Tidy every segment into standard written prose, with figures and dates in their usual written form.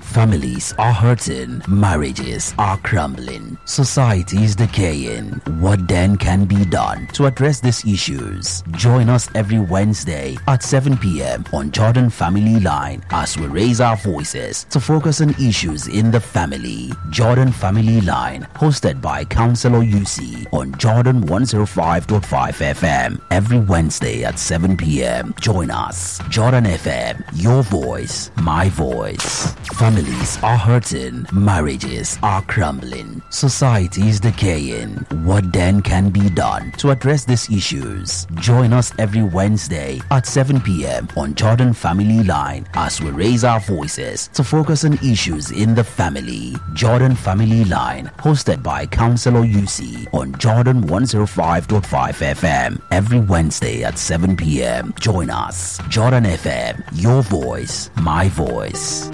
Families are hurting, marriages are crumbling, society is decaying. What then can be done to address these issues? Join us every Wednesday at 7 p.m. on Jordan Family Line as we raise our voices to focus on issues in the family. Jordan Family Line, hosted by Counselor UC on Jordan 105.5 FM every Wednesday at 7 p.m. Join us. Jordan FM, your voice, my voice. Families are hurting, marriages are crumbling, society is decaying. What then can be done to address these issues? Join us every Wednesday at 7 p.m. on Jordan Family Line as we raise our voices to focus on issues in the family. Jordan Family Line, hosted by Counselor UC on Jordan 105.5 FM every Wednesday at 7 p.m. Join us. Jordan FM, your voice, my voice.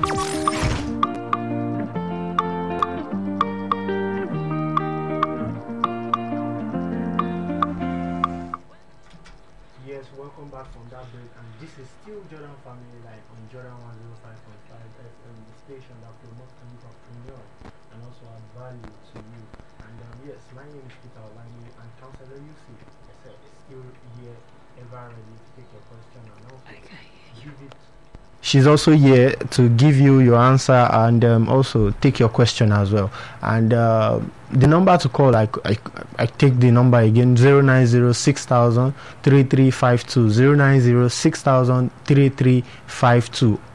Yes, welcome back from that break, and this is still Jordan Family Live on Jordan 105.5 FM, the station that promotes entrepreneur and also add value to you. And yes, my name is Peter Olanyi, and Counselor UC is still here, ever ready to take your question and also give it. She's also here to give you your answer and also take your question as well. And the number to call, I take the number again, 0906000 3352, 0906000 3352.